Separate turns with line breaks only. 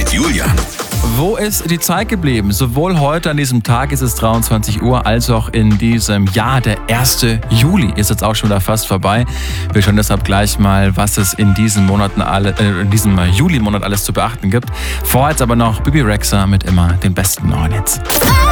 mit Julian.
Wo ist die Zeit geblieben? Sowohl heute an diesem Tag ist es 23 Uhr, als auch in diesem Jahr. Der 1. Juli ist jetzt auch schon wieder fast vorbei. Wir schauen deshalb gleich mal, was es in diesen Juli-Monat alles zu beachten gibt. Vorher jetzt aber noch Bibi Rexha mit immer den besten neuen Hits.